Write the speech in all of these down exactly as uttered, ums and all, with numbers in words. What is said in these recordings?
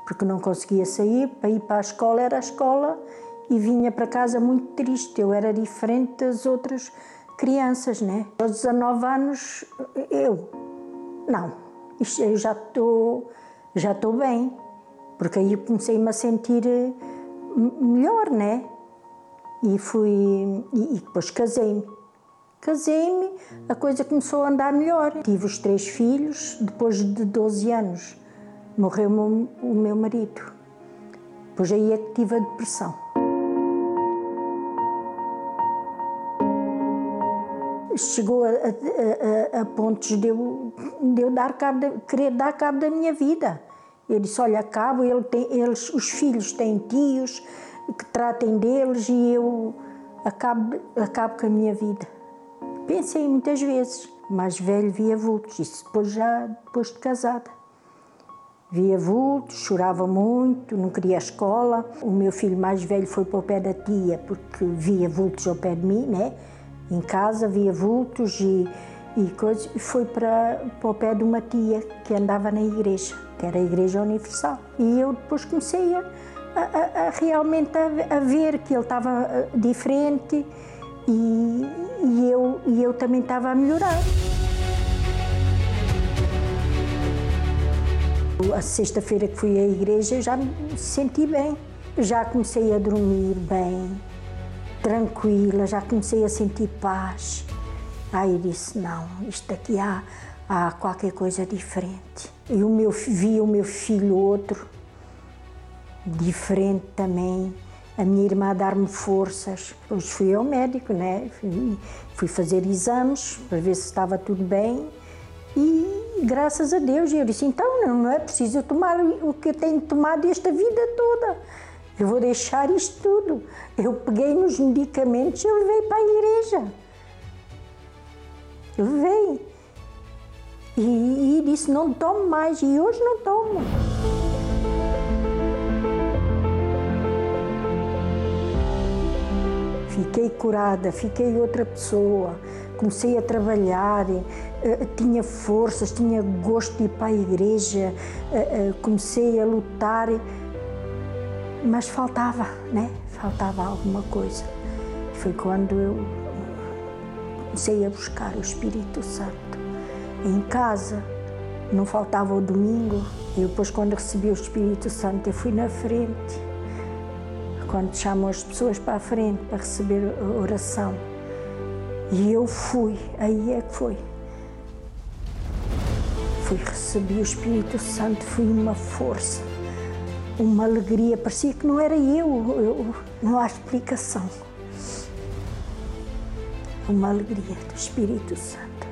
porque não conseguia sair, para ir para a escola era a escola e vinha para casa muito triste. Eu era diferente das outras crianças, né? Aos dezanove anos, eu, não, isto, eu já estou, já estou bem, porque aí comecei-me a sentir melhor, né? E fui, e, e depois casei-me. Casei-me, a coisa começou a andar melhor. Tive os três filhos, depois de doze anos morreu o meu, o meu marido. Depois aí é que tive a depressão. Chegou a, a, a, a pontos de eu, de eu dar cabo de, querer dar cabo da minha vida. Eu disse, olha, acabo, ele tem, eles, os filhos têm tios que tratem deles e eu acabo, acabo com a minha vida. Pensei muitas vezes, mais velho via vultos, isso depois já depois de casada. Via vultos, chorava muito, não queria a escola. O meu filho mais velho foi para o pé da tia porque via vultos ao pé de mim, né? Em casa via vultos e, e coisas, e foi para, para o pé de uma tia que andava na igreja, que era a Igreja Universal. E eu depois comecei a, a, a realmente a, a ver que ele estava diferente e, e, eu, e eu também estava a melhorar. A sexta-feira que fui à igreja já me senti bem, já comecei a dormir bem, tranquila, já comecei a sentir paz. Aí eu disse, não, isto aqui há, há qualquer coisa diferente. E o meu, vi o meu filho outro, diferente também, a minha irmã dar-me forças. Depois fui ao médico, né? fui, fui fazer exames para ver se estava tudo bem e graças a Deus eu disse, então não, não é preciso eu tomar o que eu tenho tomado esta vida toda. Eu vou deixar isto tudo. Eu peguei nos medicamentos e eu levei para a igreja. Eu levei. E, e disse, não tomo mais. E hoje não tomo. Fiquei curada, fiquei outra pessoa. Comecei a trabalhar, tinha forças, tinha gosto de ir para a igreja. Comecei a lutar. Mas faltava, né? Faltava alguma coisa. Foi quando eu comecei a buscar o Espírito Santo. Em casa, não faltava o domingo. E depois, quando recebi o Espírito Santo, eu fui na frente. Quando chamam as pessoas para a frente para receber a oração. E eu fui, aí é que foi. Fui receber o Espírito Santo, fui uma força. Uma alegria, parecia que não era eu, eu, não há explicação. Uma alegria do Espírito Santo.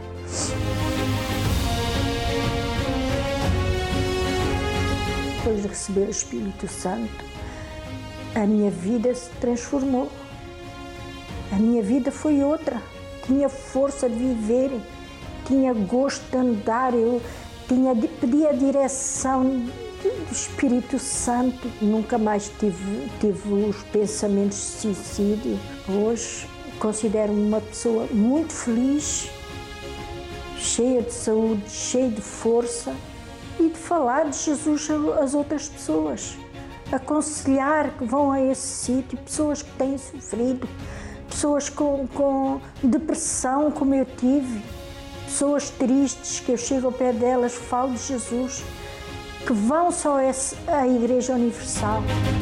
Depois de receber o Espírito Santo, a minha vida se transformou. A minha vida foi outra. Tinha força de viver, tinha gosto de andar, eu tinha, pedia direção do Espírito Santo. Nunca mais tive, tive os pensamentos de suicídio. Hoje considero-me uma pessoa muito feliz, cheia de saúde, cheia de força e de falar de Jesus às outras pessoas. Aconselhar que vão a esse sítio, pessoas que têm sofrido, pessoas com, com depressão como eu tive, pessoas tristes que eu chego ao pé delas, falo de Jesus. Que vão só à Igreja Universal.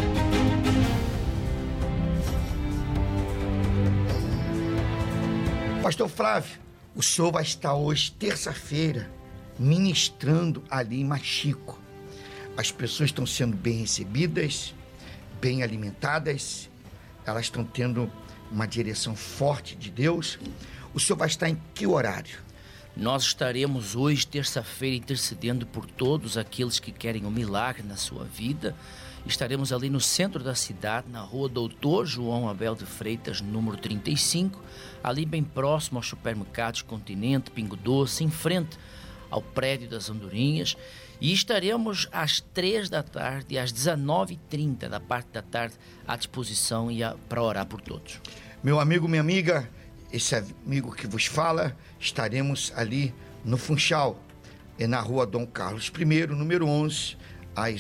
Pastor Flávio, o senhor vai estar hoje, terça-feira, ministrando ali em Machico. As pessoas estão sendo bem recebidas, bem alimentadas, elas estão tendo uma direção forte de Deus. O senhor vai estar em que horário? Nós estaremos hoje, terça-feira, intercedendo por todos aqueles que querem um milagre na sua vida. Estaremos ali no centro da cidade, na rua Doutor João Abel de Freitas, número trinta e cinco, ali bem próximo aos supermercados Continente, Pingo Doce, em frente ao prédio das Andorinhas. E estaremos às três da tarde e às dezenove e trinta da parte da tarde à disposição e a, para orar por todos. Meu amigo, minha amiga, esse amigo que vos fala, estaremos ali no Funchal, é na rua Dom Carlos I, número onze,